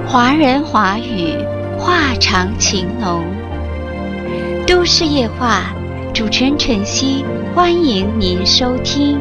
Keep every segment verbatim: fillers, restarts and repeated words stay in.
华人华语，话长情浓。都市夜话，主持人晨曦，欢迎您收听。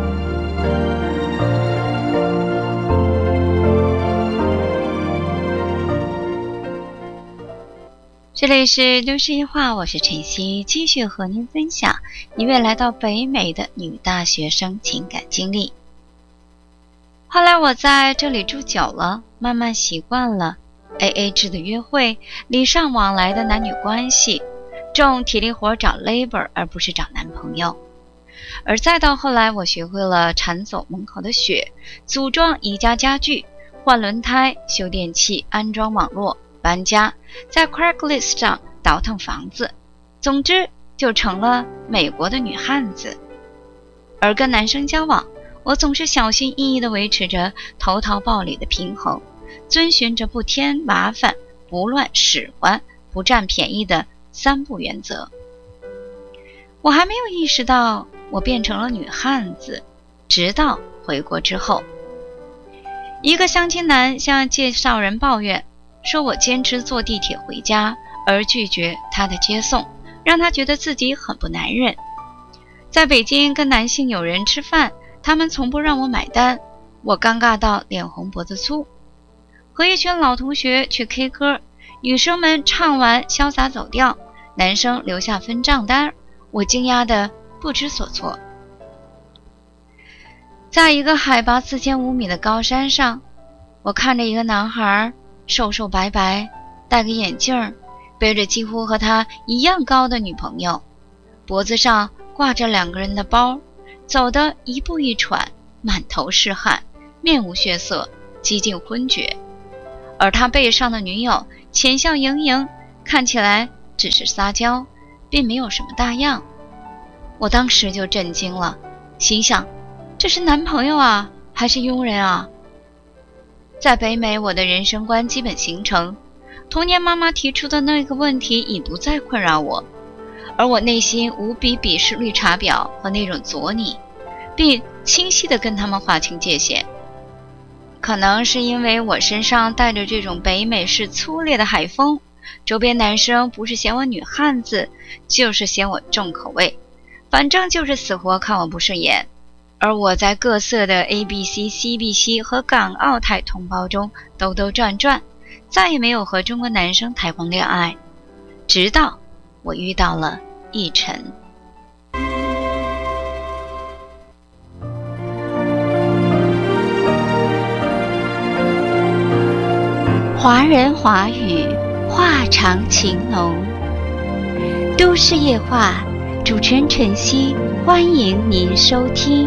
这里是都市夜话，我是晨曦，继续和您分享一位来到北美的女大学生情感经历。后来我在这里住久了，慢慢习惯了 A A 制的约会，礼尚往来的男女关系，重体力活找 labor 而不是找男朋友。而再到后来，我学会了铲走门口的雪，组装宜家家具，换轮胎，修电器，安装网络，搬家，在 Craigslist 上倒腾房子，总之就成了美国的女汉子。而跟男生交往，我总是小心翼翼地维持着投桃报李的平衡，遵循着不添麻烦、不乱使唤、不占便宜的三不原则。我还没有意识到我变成了女汉子，直到回国之后。一个相亲男向介绍人抱怨，说我坚持坐地铁回家，而拒绝他的接送，让他觉得自己很不男人。在北京跟男性友人吃饭，他们从不让我买单，我尴尬到脸红脖子粗。和一群老同学去 K 歌，女生们唱完潇洒走掉，男生留下分账单，我惊讶得不知所措。在一个海拔四千五米的高山上，我看着一个男孩，瘦瘦白白，戴个眼镜，背着几乎和他一样高的女朋友，脖子上挂着两个人的包，走得一步一喘，满头是汗，面无血色，几近昏厥。而他背上的女友浅笑盈盈，看起来只是撒娇，并没有什么大样。我当时就震惊了，心想，这是男朋友啊，还是佣人啊？在北美，我的人生观基本形成，童年妈妈提出的那个问题已不再困扰我，而我内心无比鄙视绿茶婊和那种佐你，并清晰地跟他们划清界限。可能是因为我身上带着这种北美式粗劣的海风，周边男生不是嫌我女汉子，就是嫌我重口味，反正就是死活看我不顺眼。而我在各色的 A B C、C B C 和港澳台同胞中兜兜转转，再也没有和中国男生谈过恋爱，直到我遇到了奕晨。华人华语，话长情浓。都市夜话，主持人晨曦，欢迎您收听。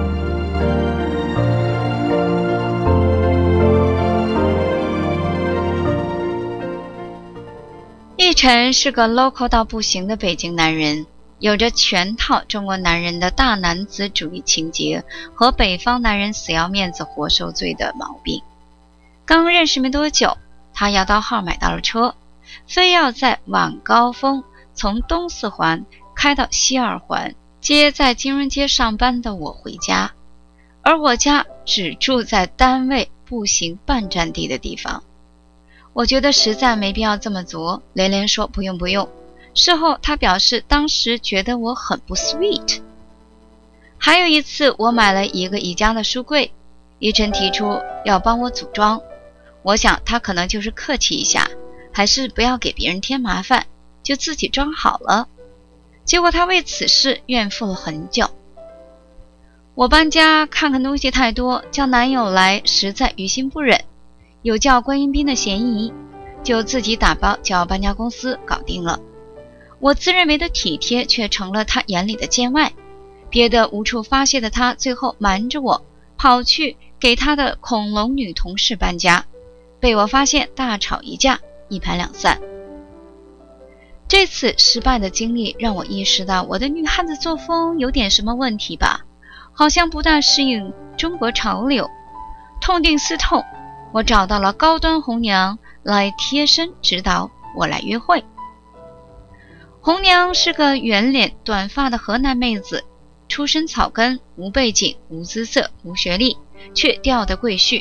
奕晨是个 local 到不行的北京男人，有着全套中国男人的大男子主义情节和北方男人死要面子活受罪的毛病。刚认识没多久，他摇到号买到了车，非要在晚高峰从东四环开到西二环，接在金融街上班的我回家，而我家只住在单位步行半站地的地方。我觉得实在没必要这么做，连连说不用不用。事后他表示当时觉得我很不 sweet。 还有一次，我买了一个宜家的书柜，奕晨提出要帮我组装，我想他可能就是客气一下，还是不要给别人添麻烦，就自己装好了。结果他为此事怨妇了很久。我搬家看看东西太多，叫男友来实在于心不忍，有叫观音兵的嫌疑，就自己打包叫搬家公司搞定了。我自认为的体贴却成了他眼里的见外，憋得无处发泄的他最后瞒着我跑去给他的恐龙女同事搬家，被我发现大吵一架，一拍两散。这次失败的经历让我意识到我的女汉子作风有点什么问题吧，好像不大适应中国潮流。痛定思痛，我找到了高端红娘来贴身指导我来约会。红娘是个圆脸短发的河南妹子，出身草根，无背景，无姿色，无学历，却调得贵婿，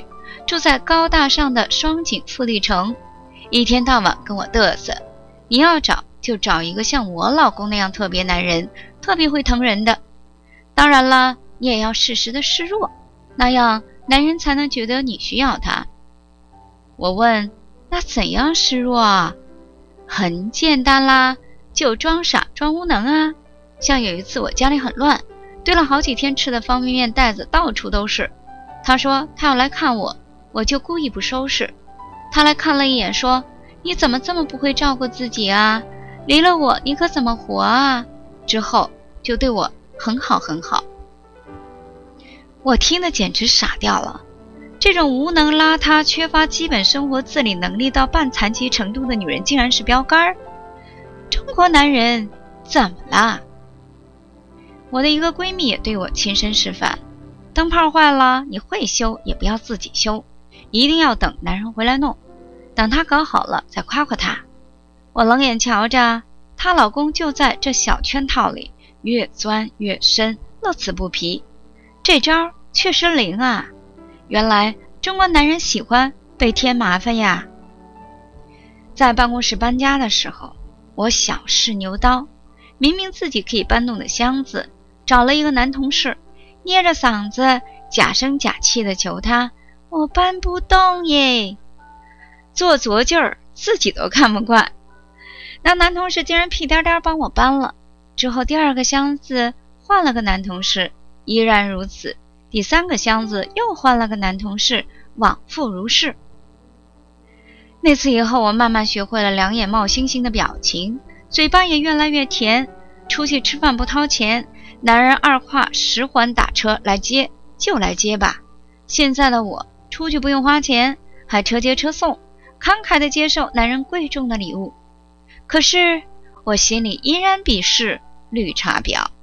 住在高大上的双井富丽城，一天到晚跟我嘚瑟，你要找就找一个像我老公那样特别男人，特别会疼人的。当然了，你也要适时的示弱，那样男人才能觉得你需要他。我问，那怎样示弱啊？很简单啦，就装傻装无能啊。像有一次我家里很乱，堆了好几天吃的方便面袋子到处都是，他说他要来看我，我就故意不收拾。他来看了一眼说，你怎么这么不会照顾自己啊？离了我你可怎么活啊？之后就对我很好很好。我听得简直傻掉了，这种无能邋遢、缺乏基本生活自理能力到半残疾程度的女人竟然是标杆。中国男人怎么啦？我的一个闺蜜也对我亲身示范，灯泡坏了你会修也不要自己修，一定要等男人回来弄，等他搞好了再夸夸他。我冷眼瞧着她老公就在这小圈套里越钻越深，乐此不疲。这招确实灵啊，原来中国男人喜欢被添麻烦呀。在办公室搬家的时候，我小试牛刀，明明自己可以搬动的箱子，找了一个男同事，捏着嗓子假声假气地求他，我搬不动耶。做作劲儿自己都看不惯，那男同事竟然屁颠颠帮我搬了。之后第二个箱子换了个男同事，依然如此。第三个箱子又换了个男同事，往复如是。那次以后，我慢慢学会了两眼冒星星的表情，嘴巴也越来越甜。出去吃饭不掏钱，男人二话十环打车来接就来接吧。现在的我出去不用花钱，还车接车送，慷慨地接受男人贵重的礼物。可是我心里依然鄙视绿茶婊。